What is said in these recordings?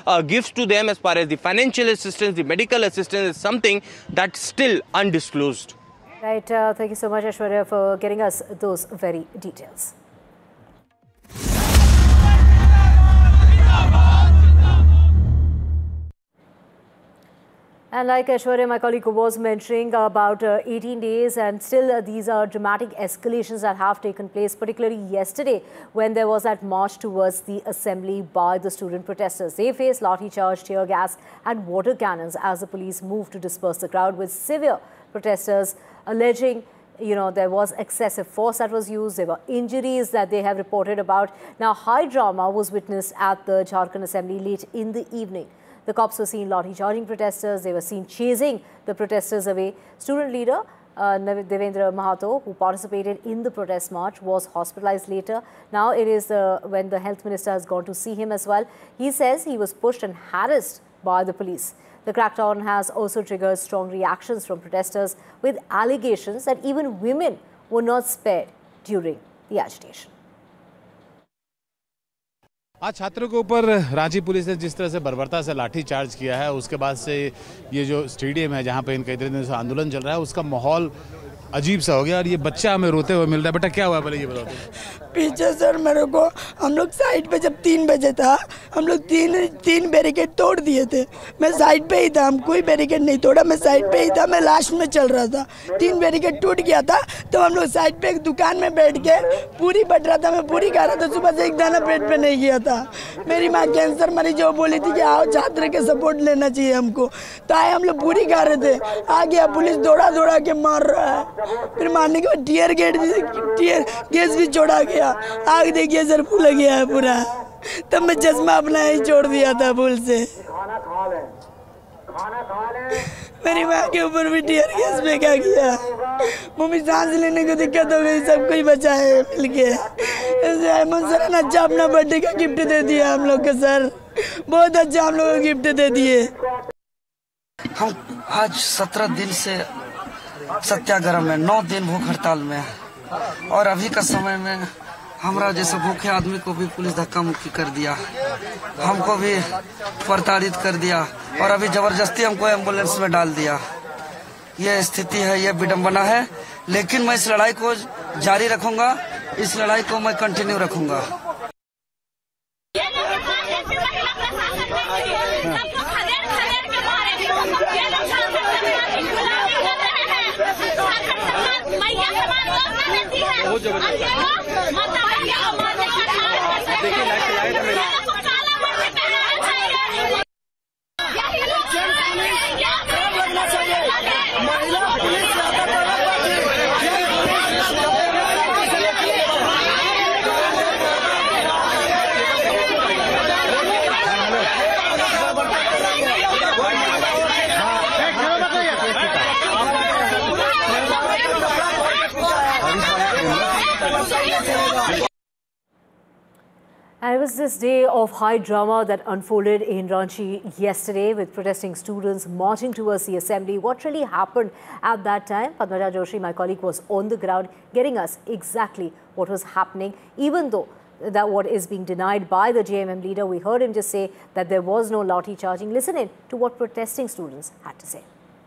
gives to them as far as the financial assistance, the medical assistance is something that's still undisclosed. Right. Thank you so much, Aishwarya, for getting us those very details. And like Aishwarya, my colleague, was mentioning about 18 days, and still these are dramatic escalations that have taken place, particularly yesterday when there was that march towards the assembly by the student protesters. They faced lathi charge, tear gas and water cannons as the police moved to disperse the crowd, with severe protesters alleging there was excessive force that was used. There were injuries that they have reported about. Now, high drama was witnessed at the Jharkhand Assembly late in the evening. The cops were seen lathi charging protesters. They were seen chasing the protesters away. Student leader Devendra Mahato, who participated in the protest march, was hospitalized later. Now it is when the health minister has gone to see him as well. He says he was pushed and harassed by the police. The crackdown has also triggered strong reactions from protesters, with allegations that even women were not spared during the agitation. आज छात्रों के ऊपर Ranchi police ने जिस तरह से बर्बरता से लाठी चार्ज किया है, उसके बाद से ये जो स्टेडियम है जहां पे इन कई दिनों से आंदोलन चल रहा है, उसका माहौल अजीब सा हो गया। और ये बच्चा हमें रोते हुए मिल रहा है। बेटा क्या हुआ, पहले ये बताओ। पीछे सर मेरे को, हम लोग साइड पे जब 3 बजे था, हम लोग तीन बैरिकेड तोड़ दिए थे। मैं साइड पे ही था, हम कोई बैरिकेड नहीं तोड़ा, मैं साइड पे ही था, मैं लास्ट में चल रहा था। 3 बैरिकेड टूट गया था तो हम लोग साइड पे एक दुकान में बैठ के पूरी बट रहा था, मैं पूरी खा रहा था। सुबह से एक दाना पेट पे नहीं गया था। मेरी माँ कैंसर मरीज जो बोली थी कि आओ छात्र के सपोर्ट लेना चाहिए हमको, तो आए, हम लोग पूरी खा रहे थे। आ गया पुलिस, दौड़ा दौड़ा के मार रहा है। फिर मारने के बाद टीयर गैस भी छोड़ा गया। आग देखिए सर, फूल गया है पूरा। तब मैं चश्मा अपना ही छोड़ दिया था भूल से। मेरी माँ के ऊपर भी टीयर गैस फेंका गया। मम्मी सांस लेने को दिक्कत हो गई, सब कुछ बचा है मिलके। हेमंत सर ने अच्छा अपना बर्थडे का गिफ्ट दे दिया हम लोग के सर, बहुत अच्छा हम लोग को गिफ्ट दे दिए। हम आज 17 दिन से सत्याग्रह में, 9 दिन भूख हड़ताल में, और अभी का समय में हमारा जैसे भूखे आदमी को भी पुलिस धक्का मुक्की कर दिया, हमको भी प्रताड़ित कर दिया, और अभी जबरदस्ती हमको एम्बुलेंस में डाल दिया। ये स्थिति है, ये विडंबना है, लेकिन मैं इस लड़ाई को जारी रखूंगा, इस लड़ाई को मैं कंटिन्यू रखूंगा। And it was this day of high drama that unfolded in Ranchi yesterday, with protesting students marching towards the assembly. What really happened at that time? Padmaja Joshi, my colleague, was on the ground getting us exactly what was happening, even though that what is being denied by the JMM leader. We heard him just say that there was no lathi charging. Listen in to what protesting students had to say.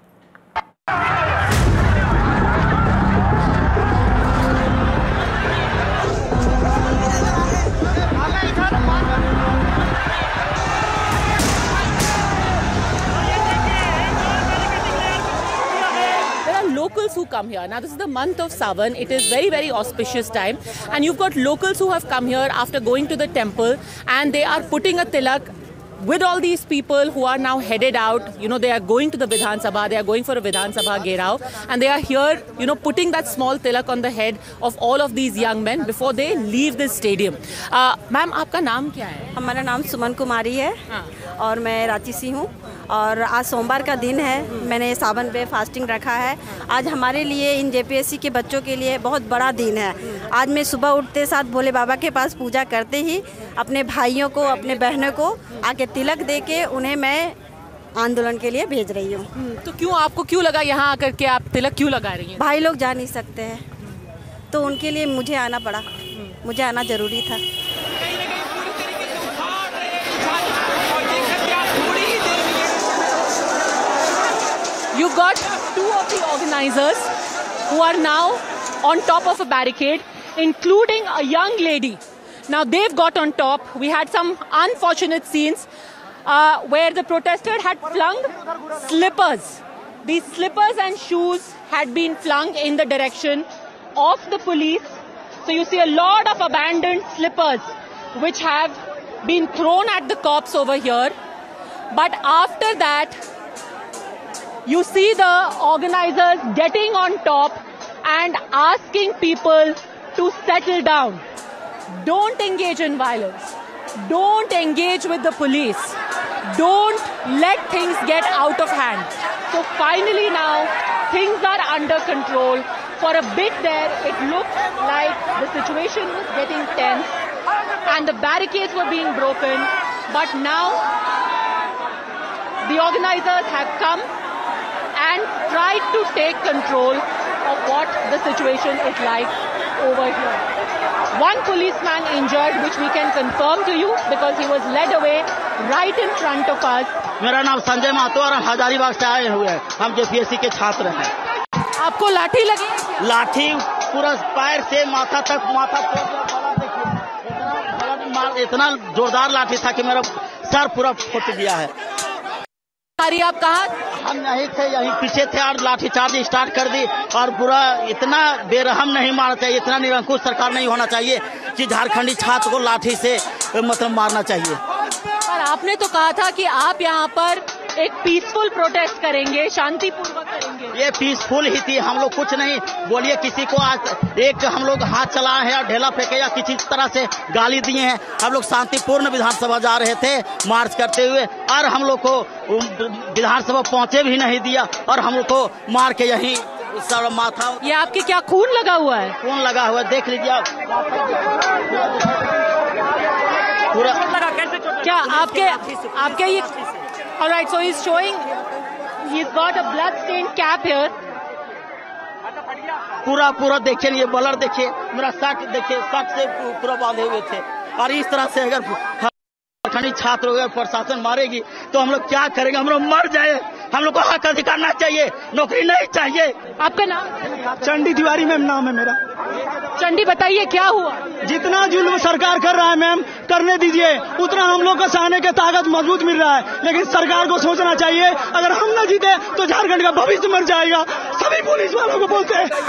Locals who come here. Now this is the month of Sawan. It is very, very auspicious time, and you've got locals who have come here after going to the temple, and they are putting a tilak with all these people who are now headed out. They are going to the Vidhan Sabha, they are going for a Vidhan Sabha Gherao, and they are here, putting that small tilak on the head of all of these young men before they leave this stadium. Ma'am, आपका नाम क्या है? हमारा नाम सुमन कुमारी है और मैं रांची से हूँ, और आज सोमवार का दिन है। मैंने सावन पे फास्टिंग रखा है। आज हमारे लिए, इन जेपीएससी के बच्चों के लिए बहुत बड़ा दिन है। आज मैं सुबह उठते साथ भोले बाबा के पास पूजा करते ही अपने भाइयों को, अपने बहनों को आके तिलक दे के उन्हें मैं आंदोलन के लिए भेज रही हूँ। तो आपको क्यों लगा यहाँ आकर के आप तिलक क्यों लगा रही हैं? भाई लोग जा नहीं सकते हैं तो उनके लिए मुझे आना पड़ा, मुझे आना ज़रूरी था। got two of the organizers who are now on top of a barricade, including a young lady. Now they've got on top. We had some unfortunate scenes where the protester had flung slippers. These slippers and shoes had been flung in the direction of the police. So you see a lot of abandoned slippers which have been thrown at the cops over here. But after that, you see the organizers getting on top and asking people to settle down. Don't engage in violence. Don't engage with the police. Don't let things get out of hand. So finally now, things are under control. For a bit there, it looked like the situation was getting tense and the barricades were being broken. But now, the organizers have come and tried to take control of what the situation is like over here. One policeman injured, which we can confirm to you because he was led away right in front of us. मेरा नाम संजय महतो और हम हजारीबाग से आए हुए हैं। हम JPSC के छात्र हैं। आपको लाठी लगी? लाठी पूरा पैर से माथा तक, माथा इतना जोरदार लाठी था कि मेरा सर पूरा फूट गया है। अरे आप कहाँ? हम यहीं थे, यहीं पीछे थे और लाठी चार्ज स्टार्ट कर दी और पूरा इतना बेरहम नहीं मारना चाहिए, इतना निरंकुश सरकार नहीं होना चाहिए कि झारखंडी छात्र को लाठी से मतलब मारना चाहिए। पर आपने तो कहा था कि आप यहाँ पर एक पीसफुल प्रोटेस्ट करेंगे, शांतिपूर्वक करेंगे। ये पीसफुल ही थी, हम लोग कुछ नहीं बोलिए किसी को। आज एक हम लोग हाथ चलाए हैं और ढेला फेंके या किसी तरह से गाली दिए हैं। हम लोग शांतिपूर्ण विधानसभा जा रहे थे मार्च करते हुए और हम लोग को विधानसभा पहुंचे भी नहीं दिया और हम लोग को मार के यही सारा माथा। ये आपके क्या खून लगा हुआ है? खून लगा हुआ है, देख लीजिए आप पूरा। क्या आपके ये All right, so he's showing, he's got a blood-stained cap here. पूरा देखिए, ये बलर देखिए, मेरा शर्ट देखिए, शर्ट से पूरा बांधे हुए थे। और इस तरह से अगर झारखंडी छात्र अगर प्रशासन मारेगी तो हम लोग क्या करेंगे? हम लोग मर जाए। हम लोग को हक अधिकार ना चाहिए, नौकरी नहीं चाहिए। आपका नाम? चंडी तिवारी मैम नाम है मेरा। चंडी बताइए क्या हुआ? जितना जुल्म सरकार कर रहा है मैम, करने दीजिए, उतना हम लोग को सहने की ताकत मजबूत मिल रहा है। लेकिन सरकार को सोचना चाहिए, अगर हम न जीते तो झारखंड का भविष्य मर जाएगा। सभी पुलिस वालों को बोलते हैं।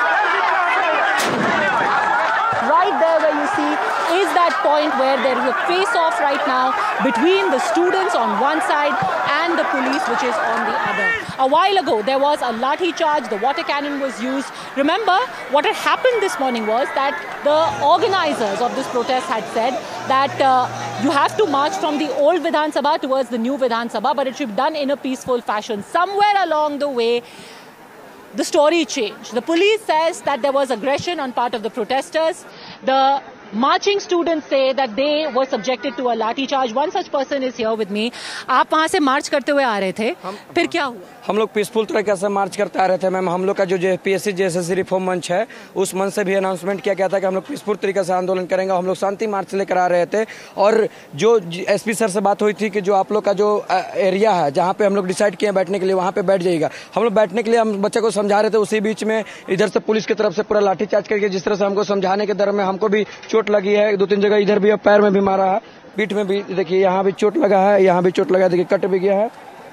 Right there where you see is that point where there is a face-off right now between the students on one side and the police which is on the other. A while ago there was a lathi charge, the water cannon was used. Remember what had happened this morning was that the organizers of this protest had said that you have to march from the old Vidhan Sabha towards the new Vidhan Sabha, but it should be done in a peaceful fashion. Somewhere along the way the story changed. The police says that there was aggression on part of the protesters. The marching students say that they were subjected to a lathi charge. One such person is here with me. आप वहाँ से मार्च करते हुए आ रहे थे, फिर क्या हुआ? हम लोग पीसफुल तरीके से मार्च करते आ रहे थे मैम। हम लोग का जो जेपीएससी जेएसएससी रिफॉर्म मंच है, उस मंच से भी अनाउंसमेंट किया गया था कि हम लोग पीसफुल तरीके से आंदोलन करेंगे। हम लोग शांति मार्च लेकर आ रहे थे और जो एसपी सर से बात हुई थी कि जो आप लोग का जो एरिया है जहाँ पे हम लोग डिसाइड किए बैठने के लिए, वहाँ पे बैठ जाइएगा। हम लोग बैठने के लिए हम बच्चे को समझा रहे थे, उसी बीच में इधर से पुलिस की तरफ से पूरा लाठीचार्ज करके जिस तरह से हमको समझाने के दर में हमको भी चोट लगी है। 2-3 जगह इधर भी, पैर में भी मारा है, पीठ में भी देखिए, यहाँ भी चोट लगा है, यहाँ भी चोट लगा है, देखिए कट भी गया है।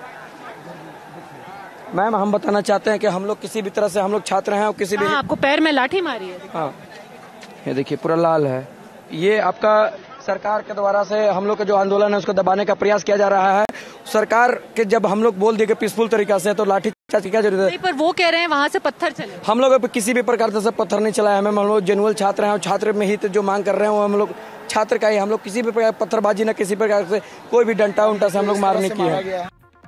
मैम हम बताना चाहते हैं कि हम लोग किसी भी तरह से हम लोग छात्र हैं और किसी भी आपको पैर में लाठी मारी है? हाँ, ये देखिए पूरा लाल है। ये आपका सरकार के द्वारा से हम लोग का जो आंदोलन है उसको दबाने का प्रयास किया जा रहा है। सरकार के जब हम लोग बोल दिए कि पीसफुल तरीका से, तो लाठी चार्ज की क्या जरूरत है? पर वो कह रहे हैं वहाँ से पत्थर चले। हम लोग किसी भी प्रकार से पत्थर नहीं चलाया है मैम। हम लोग जेनुअल छात्र हैं और छात्र में ही जो मांग कर रहे हैं वो हम लोग छात्र का ही। हम लोग किसी भी प्रकार पत्थरबाजी न किसी प्रकार से कोई भी डंटा उंटा से हम लोग मारने की है।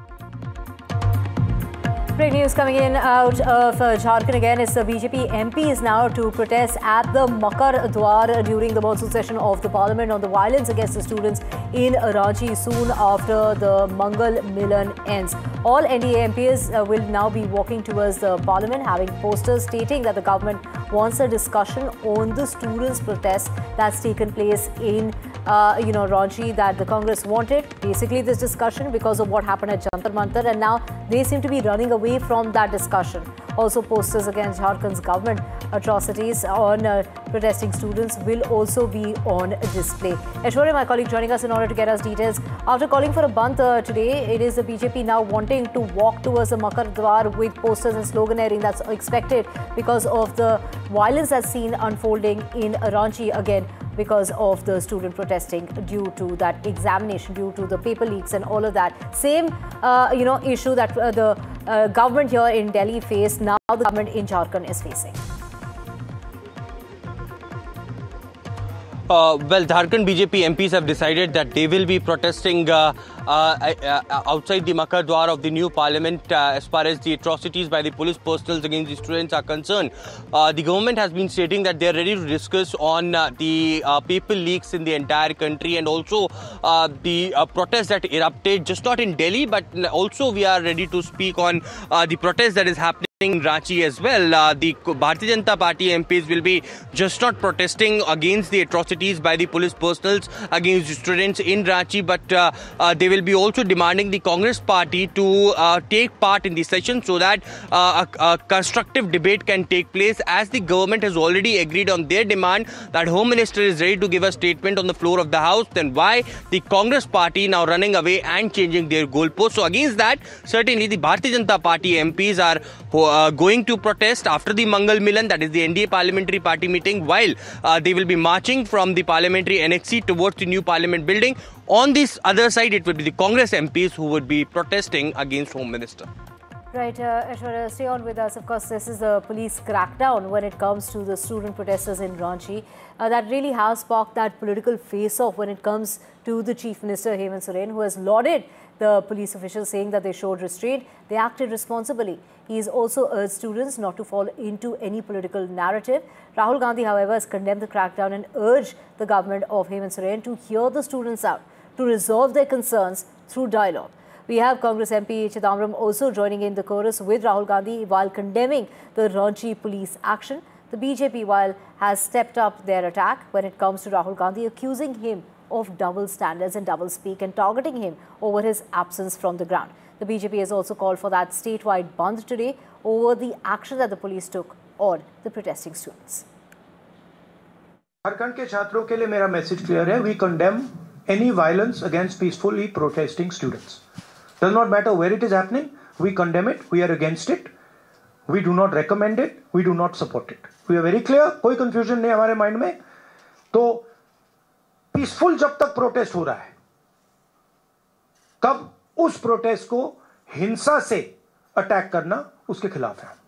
Great news coming in out of Jharkhand again. It's the BJP MPs now to protest at the Makar Dwar during the monsoon session of the Parliament on the violence against the students in Ranchi soon after the Mangal Milan ends. All NDA MPs will now be walking towards the Parliament, having posters stating that the government wants a discussion on the students' protest that's taken place in raunchy that the Congress wanted. Basically, this discussion because of what happened at Jantar Mantar, and now they seem to be running away from that discussion. Also, posters against Jharkhand's government atrocities on protesting students will also be on display. Aishwarya, my colleague, joining us in order to get us details. After calling for a bandh today, it is the BJP now wanting to walk towards the Makar Dwar with posters and sloganeering that's expected because of the violence that's seen unfolding in Ranchi again because of the student protesting due to that examination, due to the paper leaks and all of that. Same, issue that the government here in Delhi faced, now the government in Jharkhand is facing. Well, Jharkhand BJP MPs have decided that they will be protesting outside the Makar Dwar of the new parliament as far as the atrocities by the police personnel against the students are concerned. The government has been stating that they are ready to discuss on the paper leaks in the entire country and also the protests that erupted, just not in Delhi, but also we are ready to speak on the protest that is happening in Ranchi as well. The Bharatiya Janata Party MPs will be just not protesting against the atrocities by the police personnel against the students in Ranchi, but they will be also demanding the Congress party to take part in the session so that a constructive debate can take place, as the government has already agreed on their demand that Home Minister is ready to give a statement on the floor of the House. Then why the Congress party now running away and changing their goalposts? So against that, certainly the Bharatiya Janata Party MPs are going to protest after the Mangal Milan, that is the NDA parliamentary party meeting, while they will be marching from the parliamentary annexes towards the new parliament building. On this other side, it will be the Congress MPs who would be protesting against Home Minister. Right, Aishwarya, stay on with us. Of course, this is the police crackdown when it comes to the student protesters in Ranchi. That really has sparked that political face-off when it comes to the Chief Minister, Hemant Soren, who has lauded the police officials, saying that they showed restraint, they acted responsibly. He has also urged students not to fall into any political narrative. Rahul Gandhi, however, has condemned the crackdown and urged the government of Hemant Soren to hear the students out, to resolve their concerns through dialogue. We have Congress MP Chidambaram also joining in the chorus with Rahul Gandhi while condemning the Ranchi police action. The BJP, while has stepped up their attack when it comes to Rahul Gandhi, accusing him of double standards and double speak and targeting him over his absence from the ground. The BJP has also called for that statewide bandh today over the action that the police took on the protesting students. Jharkhand के छात्रों के लिए मेरा message clear है. We condemn any violence against peacefully protesting students. Does not matter where it is happening. We condemn it. We are against it. We do not recommend it. We do not support it. We are very clear. कोई confusion नहीं हमारे mind में. तो peaceful जब तक protest हो रहा है, तब उस प्रोटेस्ट को हिंसा से अटैक करना उसके खिलाफ है.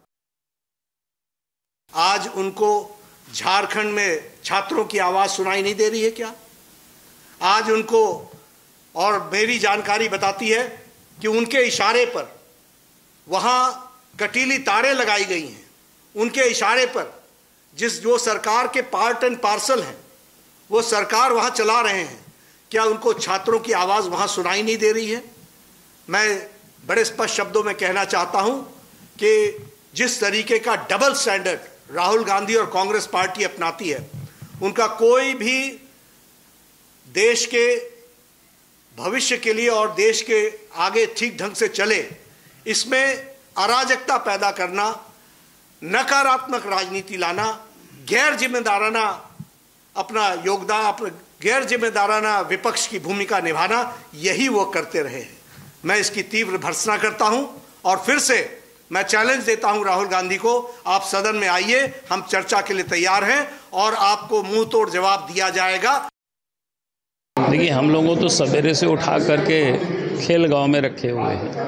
आज उनको झारखंड में छात्रों की आवाज सुनाई नहीं दे रही है क्या? आज उनको, और मेरी जानकारी बताती है कि उनके इशारे पर वहां कटीली तारें लगाई गई हैं. उनके इशारे पर जो सरकार के पार्ट एंड पार्सल हैं, वो सरकार वहां चला रहे हैं. क्या उनको छात्रों की आवाज वहां सुनाई नहीं दे रही है? मैं बड़े स्पष्ट शब्दों में कहना चाहता हूं कि जिस तरीके का डबल स्टैंडर्ड राहुल गांधी और कांग्रेस पार्टी अपनाती है, उनका कोई भी देश के भविष्य के लिए और देश के आगे ठीक ढंग से चले, इसमें अराजकता पैदा करना, नकारात्मक राजनीति लाना, गैर जिम्मेदाराना अपना योगदान, गैर जिम्मेदाराना विपक्ष की भूमिका निभाना, यही वो करते रहे हैं. मैं इसकी तीव्र भर्त्सना करता हूं और फिर से मैं चैलेंज देता हूं राहुल गांधी को, आप सदन में आइए, हम चर्चा के लिए तैयार हैं और आपको मुंह तोड़ जवाब दिया जाएगा. देखिए, हम लोगों तो सवेरे से उठा करके खेल गांव में रखे हुए हैं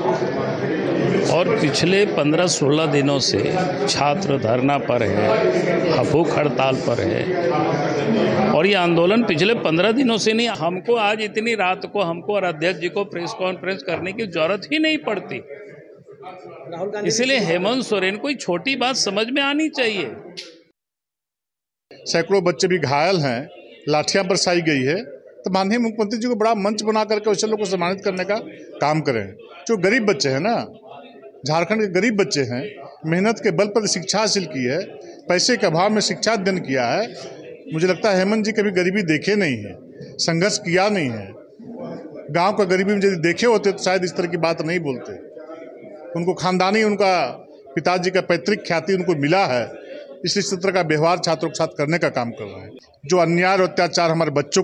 और पिछले 15-16 दिनों से छात्र धरना पर है, भूख हड़ताल पर है और ये आंदोलन पिछले 15 दिनों से नहीं. हमको आज इतनी रात को हमको और अध्यक्ष जी को प्रेस कॉन्फ्रेंस करने की जरूरत ही नहीं पड़ती. इसलिए हेमंत सोरेन को छोटी बात समझ में आनी चाहिए. सैकड़ों बच्चे भी घायल हैं, लाठियां बरसाई गई है, तो माननीय मुख्यमंत्री जी को बड़ा मंच बना करके उस लोगों को सम्मानित करने का काम करें. जो गरीब बच्चे हैं ना, झारखंड के गरीब बच्चे हैं, मेहनत के बल पर शिक्षा हासिल की है, पैसे के अभाव में शिक्षा अध्ययन किया है. मुझे लगता है हेमंत जी कभी गरीबी देखे नहीं है. संघर्ष किया नहीं है। गांव का गरीबी में यदि देखे होते तो शायद इस तरह की बात नहीं बोलते। उनको खानदानी, उनका पिताजी का पैतृक ख्याति उनको मिला है, इसलिए इस तरह का व्यवहार छात्रों के साथ करने का काम कर रहे हैं। जो अन्याय और अत्याचार हमारे बच्चों